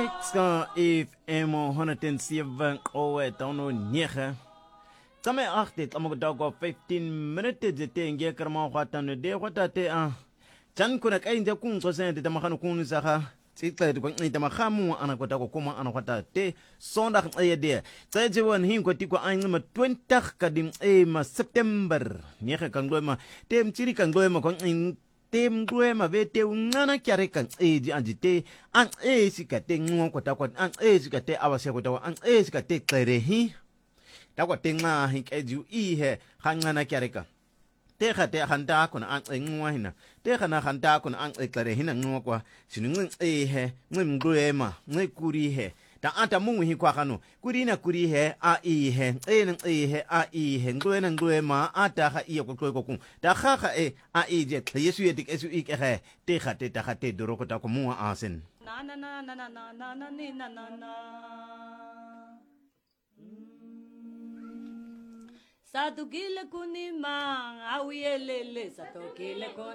Ska if emo 107 owe tono nyege. Tame achte tamo dago 15 minutes zete nge karma kwata no de kwata te a. Chan kuna kai nje kun so sen de makano kun saka. Tsikla de kun ita makamu ana kwata ko kuma ana kwata te sonda ye de. Tsaje won hin ko tiko an ma 20 kadim ma September. Nyege kan ma tem chiri kan ma kon tem ma ve te unana kyare kan di anjite an sikate ngwa kwata kwata an sikate awase kwata an sikate klere hi ta kwata nga hi keju he hangana kyare ka te khate handa kuna an ngwa hina te khana handa kuna an klere hina ngwa kwa sinu he ngwa kuri he ta anta mungu hi kwa kanu kuri he a he he a he ngwe ma ata ha ko ko ta kha a je yesu yedik esu he te khate ta khate doroko ta ko munga asen na na na na na na na na na na na Sadugile kunimang awiyelele satokile